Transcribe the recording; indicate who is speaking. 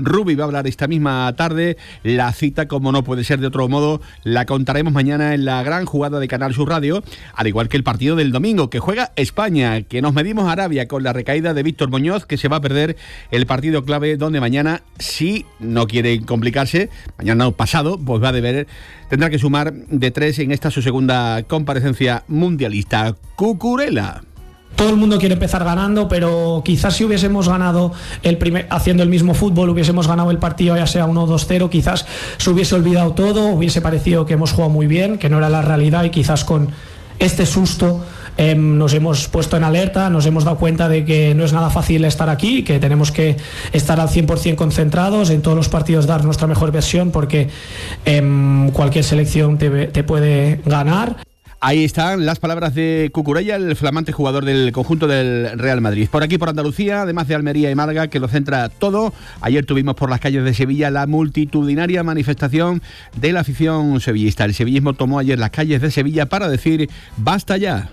Speaker 1: Rubi va a hablar esta misma tarde. La cita, como no puede ser de otro modo, la contaremos mañana en la gran jugada de Canal Sur Radio, al igual que el partido del domingo, que juega España, que nos medimos a Arabia con la recaída de Víctor Muñoz, que se va a perder el partido clave, donde mañana, si no quiere complicarse, mañana o pasado, pues tendrá que sumar de 3 en esta su segunda comparecencia mundialista. Cucurella.
Speaker 2: Todo el mundo quiere empezar ganando, pero quizás si hubiésemos ganado haciendo el mismo fútbol, hubiésemos ganado el partido ya sea 1-2-0, quizás se hubiese olvidado todo, hubiese parecido que hemos jugado muy bien, que no era la realidad, y quizás con este susto nos hemos puesto en alerta, nos hemos dado cuenta de que no es nada fácil estar aquí, que tenemos que estar al 100% concentrados, en todos los partidos dar nuestra mejor versión, porque cualquier selección te puede ganar.
Speaker 1: Ahí están las palabras de Cucurella, el flamante jugador del conjunto del Real Madrid. Por aquí, por Andalucía, además de Almería y Málaga, que lo centra todo. Ayer tuvimos por las calles de Sevilla la multitudinaria manifestación de la afición sevillista. El sevillismo tomó ayer las calles de Sevilla para decir basta ya.